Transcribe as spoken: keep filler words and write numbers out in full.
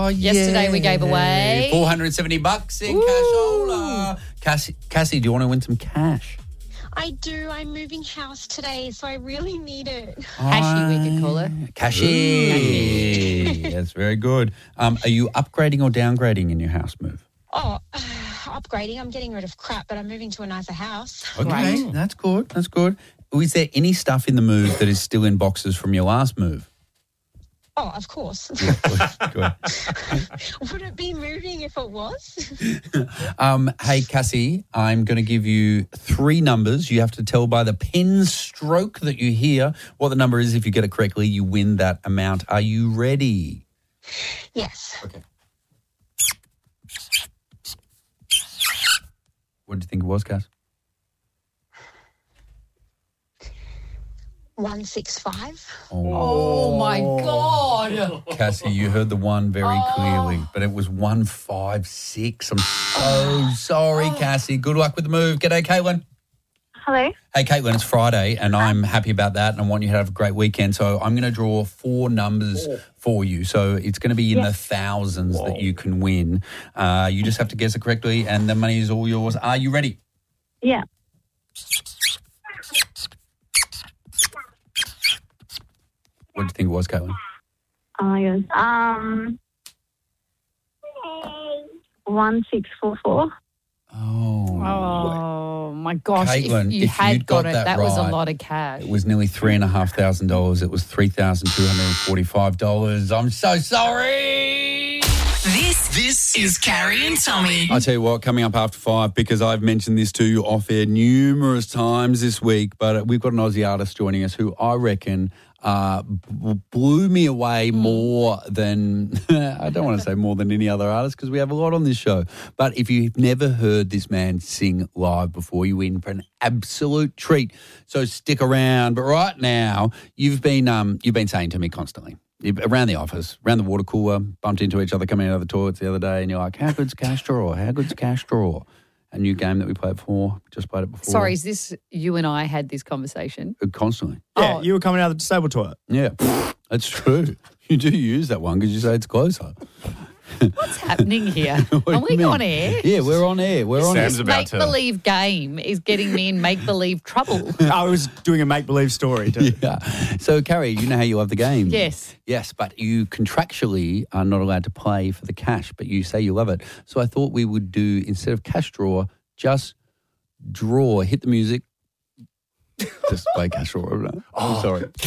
Yesterday yeah. we gave away four hundred seventy bucks in cashola. Cassie, Cassie, do you want to win some cash? I do. I'm moving house today, so I really need it. Cashy, we could call it. Cashy. That's very good. Um, are you upgrading or downgrading in your house move? Oh, uh, upgrading. I'm getting rid of crap, but I'm moving to a nicer house. Okay, right. That's good. That's good. Is there any stuff in the move that is still in boxes from your last move? Oh, of course. Yeah, good, good. Would it be moving if it was? um, hey, Cassie, I'm going to give you three numbers. You have to tell by the pen stroke that you hear what the number is. If you get it correctly, you win that amount. Are you ready? Yes. Okay. What did you think it was, Cass? one six five. Oh, oh my God. Cassie, you heard the one very oh. clearly, but it was one five six. I'm so sorry, Cassie. Good luck with the move. G'day, Caitlin. Hello. Hey, Caitlin, it's Friday, and I'm happy about that, and I want you to have a great weekend. So I'm going to draw four numbers for you. So it's going to be in yeah. the thousands Whoa. that you can win. Uh, you just have to guess it correctly, and the money is all yours. Are you ready? Yeah. What do you think it was, Caitlin? Oh, my God. Um, one six four four. Oh. Oh, my gosh. Caitlin, if you if had got, got it, that, that right, was a lot of cash. It was nearly three thousand five hundred dollars. It was three thousand two hundred forty-five dollars. I'm so sorry. This, this is Carrie and Tommy. I tell you what, coming up after five, because I've mentioned this to you off air numerous times this week, but we've got an Aussie artist joining us who I reckon uh, b- blew me away more than, I don't want to say more than any other artist because we have a lot on this show. But if you've never heard this man sing live before, you're in for an absolute treat. So stick around. But right now, you've been um, you've been saying to me constantly, around the office, around the water cooler, bumped into each other coming out of the toilets the other day, and you're like, how good's Cash Draw? How good's Cash Draw? A new game that we played before, just played it before. Sorry, is this you and I had this conversation? Constantly. Yeah, oh. you were coming out of the disabled toilet. Yeah, that's true. You do use that one because you say it's closer. What's happening here? Are we on air? Yeah, we're on air. We're on this air. make-believe game is getting me in make-believe trouble. I was doing a make-believe story too. Yeah. So, Carrie, you know how you love the game. Yes. Yes, but you contractually are not allowed to play for the cash, but you say you love it. So I thought we would do, instead of cash draw, just draw, hit the music. Just play cash draw. Oh, I'm sorry.